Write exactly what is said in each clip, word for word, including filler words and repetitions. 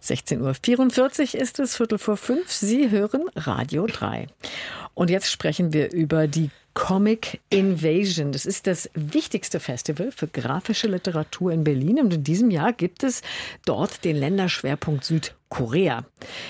sechzehn Uhr vierundvierzig ist es, Viertel vor fünf. Sie hören Radio drei. Und jetzt sprechen wir über die Comic Invasion. Das ist das wichtigste Festival für grafische Literatur in Berlin. Und in diesem Jahr gibt es dort den Länderschwerpunkt Südkorea.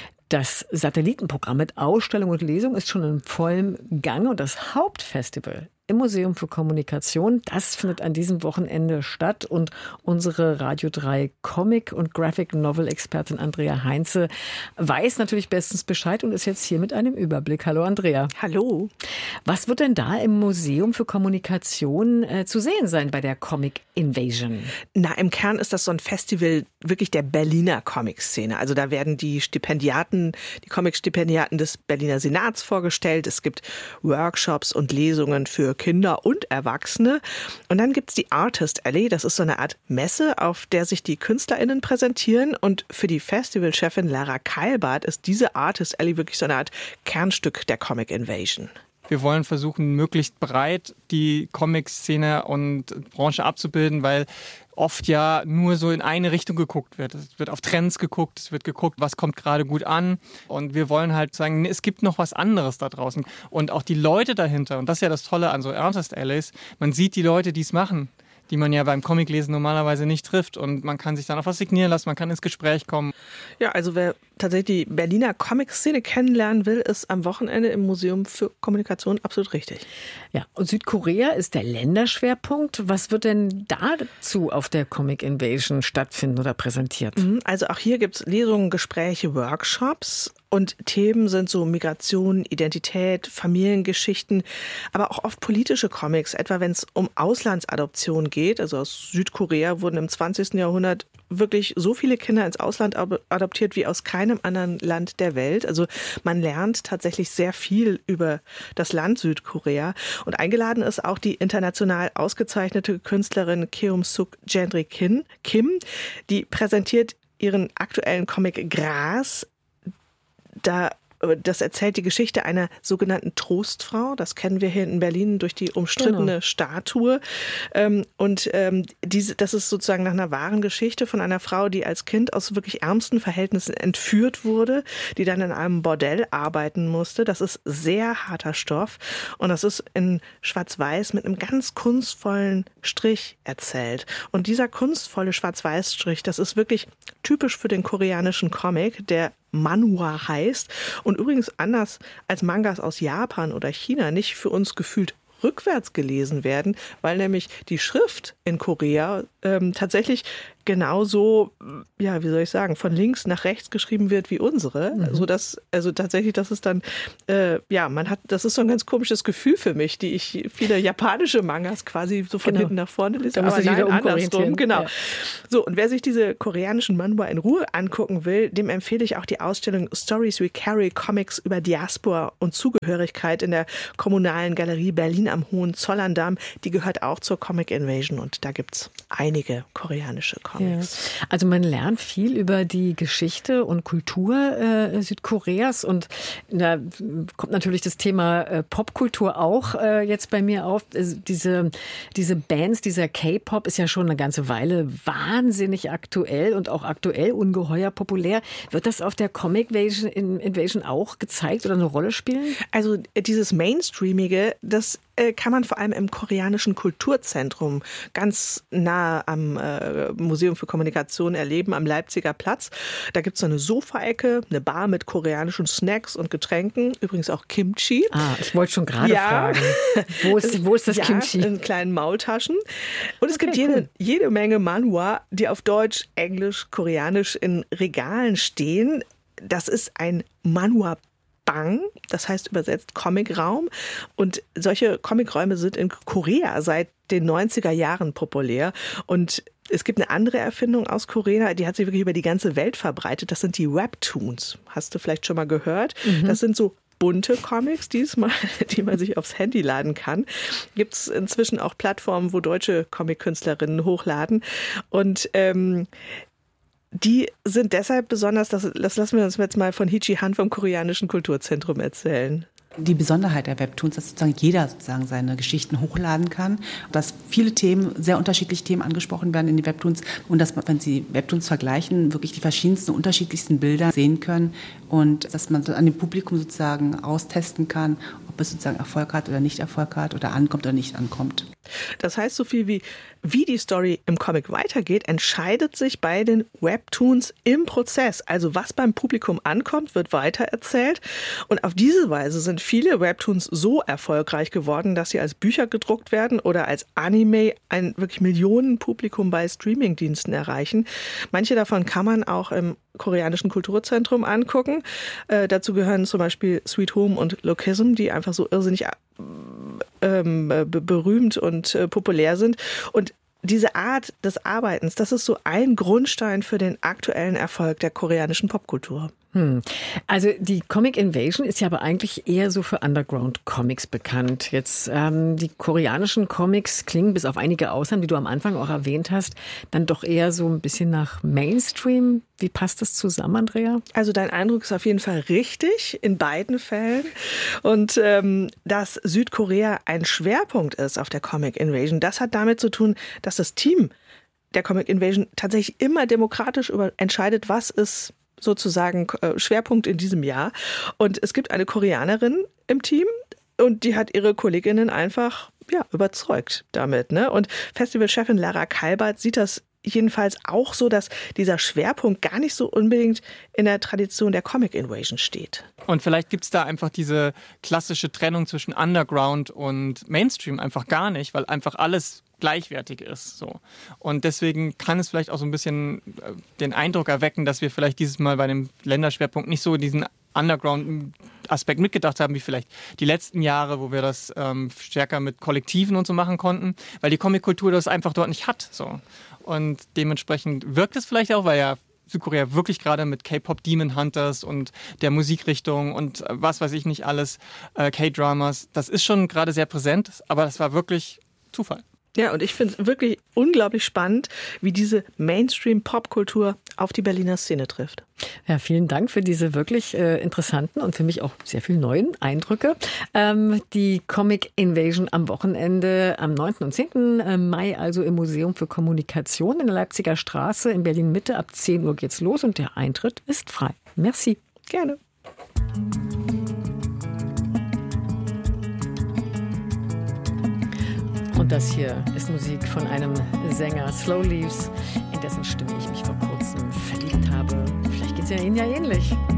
Das Satellitenprogramm mit Ausstellung und Lesung ist schon in vollem Gang. Und das Hauptfestival im Museum für Kommunikation, das findet an diesem Wochenende statt. Und unsere Radio drei Comic- und Graphic-Novel-Expertin Andrea Heinze weiß natürlich bestens Bescheid und ist jetzt hier mit einem Überblick. Hallo Andrea. Hallo. Was wird denn da im Museum für Kommunikation äh, zu sehen sein bei der Comic Invasion? Na, im Kern ist das so ein Festival wirklich der Berliner Comic-Szene. Also da werden die Stipendiaten, die Comic-Stipendiaten des Berliner Senats vorgestellt. Es gibt Workshops und Lesungen für Kinder und Erwachsene. Und dann gibt's die Artist Alley. Das ist so eine Art Messe, auf der sich die KünstlerInnen präsentieren. Und für die Festivalchefin Lara Keilbart ist diese Artist Alley wirklich so eine Art Kernstück der Comic Invasion. Wir wollen versuchen, möglichst breit die Comic-Szene und Branche abzubilden, weil oft ja nur so in eine Richtung geguckt wird. Es wird auf Trends geguckt, es wird geguckt, was kommt gerade gut an. Und wir wollen halt sagen, es gibt noch was anderes da draußen. Und auch die Leute dahinter, und das ist ja das Tolle an so Artist Alleys, man sieht die Leute, die es machen, die man ja beim Comiclesen normalerweise nicht trifft. Und man kann sich dann auch was signieren lassen, man kann ins Gespräch kommen. Ja, also wer tatsächlich die Berliner Comic-Szene kennenlernen will, ist am Wochenende im Museum für Kommunikation absolut richtig. Ja, und Südkorea ist der Länderschwerpunkt. Was wird denn dazu auf der Comic Invasion stattfinden oder präsentiert? Also auch hier gibt es Lesungen, Gespräche, Workshops. Und Themen sind so Migration, Identität, Familiengeschichten, aber auch oft politische Comics, etwa wenn es um Auslandsadoption geht. Also aus Südkorea wurden im zwanzigsten Jahrhundert wirklich so viele Kinder ins Ausland adoptiert wie aus keinem anderen Land der Welt. Also man lernt tatsächlich sehr viel über das Land Südkorea. Und eingeladen ist auch die international ausgezeichnete Künstlerin Keum-suk Jendri-Kim. Die präsentiert ihren aktuellen Comic Gras. Da, das erzählt die Geschichte einer sogenannten Trostfrau. Das kennen wir hier in Berlin durch die umstrittene genau. Statue. Und diese, das ist sozusagen nach einer wahren Geschichte von einer Frau, die als Kind aus wirklich ärmsten Verhältnissen entführt wurde, die dann in einem Bordell arbeiten musste. Das ist sehr harter Stoff und das ist in Schwarz-Weiß mit einem ganz kunstvollen Strich erzählt. Und dieser kunstvolle Schwarz-Weiß-Strich, das ist wirklich typisch für den koreanischen Comic, der Manhwa heißt und übrigens anders als Mangas aus Japan oder China nicht für uns gefühlt rückwärts gelesen werden, weil nämlich die Schrift in Korea ähm, tatsächlich genauso, ja, wie soll ich sagen, von links nach rechts geschrieben wird wie unsere, mhm. so dass also tatsächlich, das ist dann, äh, ja, man hat, das ist so ein ganz komisches Gefühl für mich, die ich viele japanische Mangas quasi so von genau. hinten nach vorne lese, aber nein, andersrum, genau. Ja. So, und wer sich diese koreanischen Manhwa in Ruhe angucken will, dem empfehle ich auch die Ausstellung Stories We Carry, Comics über Diaspora und Zugehörigkeit in der Kommunalen Galerie Berlin am Hohenzollern-Damm. Die gehört auch zur Comic Invasion und da gibt's einige koreanische Comics. Ja. Also man lernt viel über die Geschichte und Kultur äh, Südkoreas und da kommt natürlich das Thema äh, Popkultur auch äh, jetzt bei mir auf. Also diese, diese Bands, dieser K-Pop ist ja schon eine ganze Weile wahnsinnig aktuell und auch aktuell ungeheuer populär. Wird das auf der Comic Invasion, Invasion auch gezeigt oder eine Rolle spielen? Also dieses Mainstreamige, das äh, kann man vor allem im koreanischen Kulturzentrum ganz nah am äh, Museum für Kommunikation erleben, am Leipziger Platz. Da gibt es so eine Sofaecke, eine Bar mit koreanischen Snacks und Getränken, übrigens auch Kimchi. Ah, ich wollte schon gerade ja. fragen, wo ist, wo ist das ja, Kimchi? In kleinen Maultaschen. Und es okay, gibt jede, cool. jede Menge Manhwa, die auf Deutsch, Englisch, Koreanisch in Regalen stehen. Das ist ein Manhwa Bang, das heißt übersetzt Comicraum. Und solche Comicräume sind in Korea seit den neunziger Jahren populär. Und es gibt eine andere Erfindung aus Korea, die hat sich wirklich über die ganze Welt verbreitet. Das sind die Webtoons. Hast du vielleicht schon mal gehört? Mhm. Das sind so bunte Comics diesmal, die man sich aufs Handy laden kann. Gibt es inzwischen auch Plattformen, wo deutsche Comic-Künstlerinnen hochladen. Und ähm, die sind deshalb besonders, das, das lassen wir uns jetzt mal von Hichi Han vom Koreanischen Kulturzentrum erzählen. Die Besonderheit der Webtoons, dass sozusagen jeder sozusagen seine Geschichten hochladen kann, dass viele Themen, sehr unterschiedliche Themen angesprochen werden in die Webtoons und dass man, wenn Sie Webtoons vergleichen, wirklich die verschiedensten, unterschiedlichsten Bilder sehen können und dass man an dem Publikum sozusagen austesten kann, ob es sozusagen Erfolg hat oder nicht Erfolg hat oder ankommt oder nicht ankommt. Das heißt, so viel wie, wie die Story im Comic weitergeht, entscheidet sich bei den Webtoons im Prozess. Also was beim Publikum ankommt, wird weitererzählt. Und auf diese Weise sind viele Webtoons so erfolgreich geworden, dass sie als Bücher gedruckt werden oder als Anime ein wirklich Millionenpublikum bei Streamingdiensten erreichen. Manche davon kann man auch im koreanischen Kulturzentrum angucken. Äh, dazu gehören zum Beispiel Sweet Home und Lokism, die einfach so irrsinnig ähm, berühmt und äh, populär sind. Und diese Art des Arbeitens, das ist so ein Grundstein für den aktuellen Erfolg der koreanischen Popkultur. Hm. Also die Comic Invasion ist ja aber eigentlich eher so für Underground-Comics bekannt. Jetzt ähm, die koreanischen Comics klingen bis auf einige Ausnahmen, die du am Anfang auch erwähnt hast, dann doch eher so ein bisschen nach Mainstream. Wie passt das zusammen, Andrea? Also dein Eindruck ist auf jeden Fall richtig in beiden Fällen. Und ähm, dass Südkorea ein Schwerpunkt ist auf der Comic Invasion, das hat damit zu tun, dass das Team der Comic Invasion tatsächlich immer demokratisch über entscheidet, was ist sozusagen Schwerpunkt in diesem Jahr. Und es gibt eine Koreanerin im Team und die hat ihre Kolleginnen einfach ja, überzeugt damit. Ne? Und Festivalchefin Lara Kalbert sieht das jedenfalls auch so, dass dieser Schwerpunkt gar nicht so unbedingt in der Tradition der Comic Invasion steht. Und vielleicht gibt es da einfach diese klassische Trennung zwischen Underground und Mainstream einfach gar nicht, weil einfach alles gleichwertig ist. So. Und deswegen kann es vielleicht auch so ein bisschen den Eindruck erwecken, dass wir vielleicht dieses Mal bei dem Länderschwerpunkt nicht so diesen Underground-Aspekt mitgedacht haben, wie vielleicht die letzten Jahre, wo wir das ähm, stärker mit Kollektiven und so machen konnten, weil die Comic-Kultur das einfach dort nicht hat. So. Und dementsprechend wirkt es vielleicht auch, weil ja Südkorea wirklich gerade mit K-Pop Demon Hunters und der Musikrichtung und was weiß ich nicht alles, äh, K-Dramas, das ist schon gerade sehr präsent, aber das war wirklich Zufall. Ja, und ich finde es wirklich unglaublich spannend, wie diese Mainstream-Popkultur auf die Berliner Szene trifft. Ja, vielen Dank für diese wirklich äh, interessanten und für mich auch sehr viel neuen Eindrücke. Ähm, die Comic Invasion am Wochenende am neunten und zehnten Mai, also im Museum für Kommunikation in der Leipziger Straße in Berlin-Mitte. Ab zehn Uhr geht's los und der Eintritt ist frei. Merci. Gerne. Und das hier ist Musik von einem Sänger, Slow Leaves, in dessen Stimme ich mich vor kurzem verliebt habe. Vielleicht geht es ja Ihnen ja ähnlich.